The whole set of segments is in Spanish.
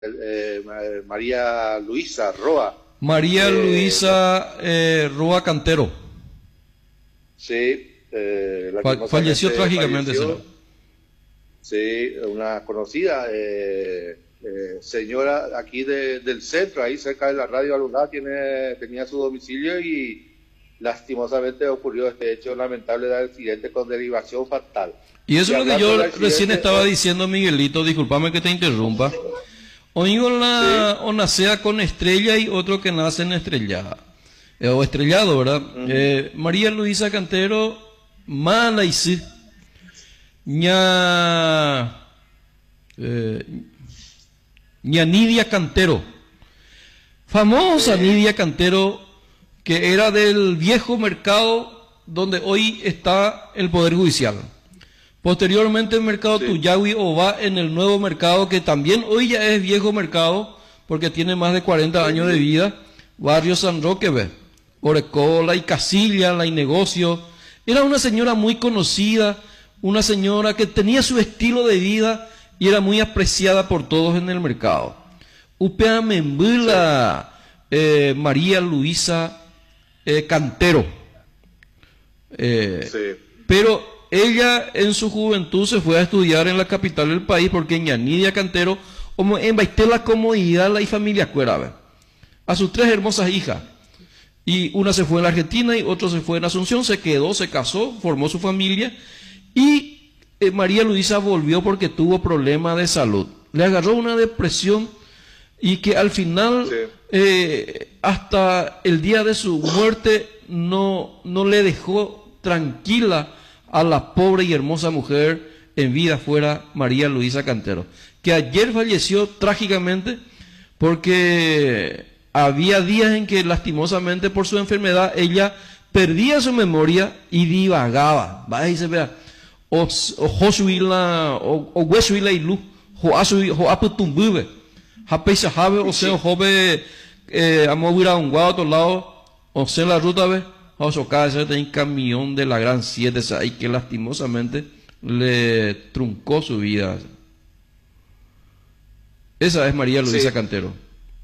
María Luisa Roa. María Luisa Roa Cantero. Sí, Falleció trágicamente, falleció. señor. Sí, una conocida señora aquí del centro, ahí cerca de la radio Alundá, tenía su domicilio y lastimosamente ocurrió este hecho lamentable de accidente con derivación fatal. Y eso Y es lo que hablando yo del accidente, recién estaba diciendo, Miguelito, discúlpame que te interrumpa. Oigo sí, o nacea con estrella y otro que nace en estrellada, o estrellado, ¿verdad? María Luisa Cantero, mala y sí, ña, eh, ña Nidia Cantero, famosa Nidia Cantero, que era del viejo mercado donde hoy está el Poder Judicial. Posteriormente el mercado sí, Tuyawi o va en el nuevo mercado, que también hoy ya es viejo mercado, porque tiene más de 40 años de vida, barrio San Roque, ve, Orecola y Casilla, la y negocio. Era una señora muy conocida, una señora que tenía su estilo de vida y era muy apreciada por todos en el mercado. Upea Membula, María Luisa Cantero. sí, Pero ella en su juventud se fue a estudiar en la capital del país porque en Nidia Cantero, como en Baité la comodidad, la y familia cuera, a sus tres hermosas hijas. Y una se fue en la Argentina y otra se fue en Asunción, se quedó, se casó, formó su familia y María Luisa volvió porque tuvo problemas de salud. Le agarró una depresión y que al final, sí, hasta el día de su muerte, no le dejó tranquila a la pobre y hermosa mujer en vida fuera María Luisa Cantero, que ayer falleció trágicamente porque había días en que lastimosamente por su enfermedad ella perdía su memoria y divagaba. Va y se vea, o Josuila, o Huesuila y Luz, o Aputumbube, Japeisa Jabe, o sea, Jobe, Amovira un guau a otro lado, o sea, la ruta, ve. O cada vez tenía un camión de la Gran 7 ahí que lastimosamente le truncó su vida. Esa es María Luisa sí. Cantero.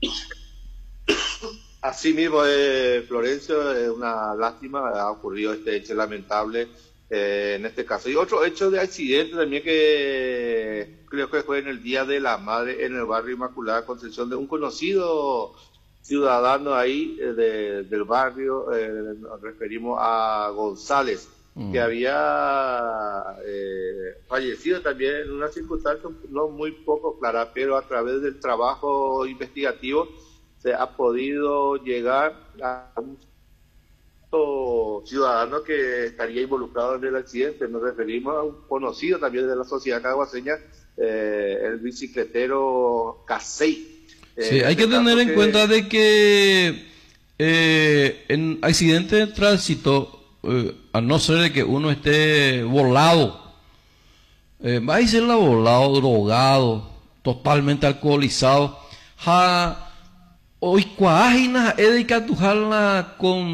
Así mismo, Florencio, es una lástima, ha ocurrido este hecho lamentable en este caso. Y otro hecho de accidente también que creo que fue en el Día de la Madre en el barrio Inmaculada Concepción de un conocido ciudadano ahí del barrio, nos referimos a González, que había fallecido también en una circunstancia no muy poco clara, pero a través del trabajo investigativo se ha podido llegar a un ciudadano que estaría involucrado en el accidente. Nos referimos a un conocido también de la sociedad caguaseña, el bicicletero Casey. Sí, hay que tener en cuenta de que en accidente de tránsito, a no ser de que uno esté volado, va a ser volado, drogado, totalmente alcoholizado, hoy cuáginas educatujarla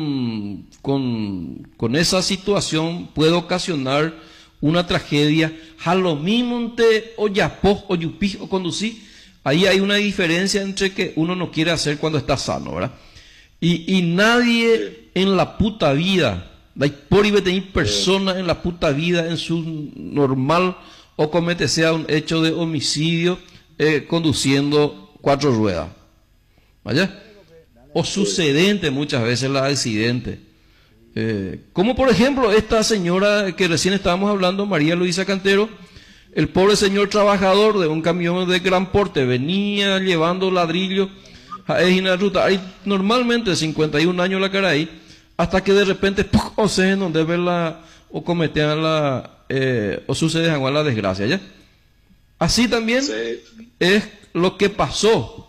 con esa situación puede ocasionar una tragedia. A lo mismo te o yapó o yupí o conducí. Ahí hay una diferencia entre que uno no quiere hacer cuando está sano, ¿verdad? Y nadie en la puta vida, por iba a tener personas en la puta vida en su normal o comete sea un hecho de homicidio conduciendo 4 ruedas. ¿Vaya? O sucedente muchas veces los accidentes. Como por ejemplo esta señora que recién estábamos hablando, María Luisa Cantero, el pobre señor trabajador de un camión de gran porte, venía llevando ladrillo a una ruta, hay normalmente 51 años la cara ahí, hasta que de repente, ¡puc! O sea, en donde ve o cometían o sucede la desgracia, ¿ya? Así también es lo que pasó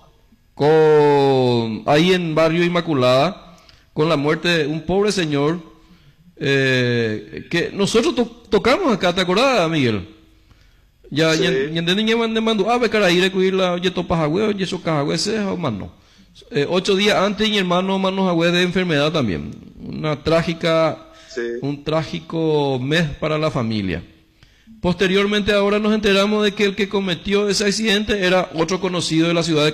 ahí en Barrio Inmaculada, con la muerte de un pobre señor, que nosotros tocamos acá, ¿te acordás, Miguel? Ya, Sí. y en niña me mandó, cara, ir a cuidar la oye topajagüe, oye eso cajagüe, ese es mano. 8 días antes, mi hermano Manojagüe de enfermedad también. Un trágico mes para la familia. Posteriormente ahora nos enteramos de que el que cometió ese accidente era otro conocido de la ciudad de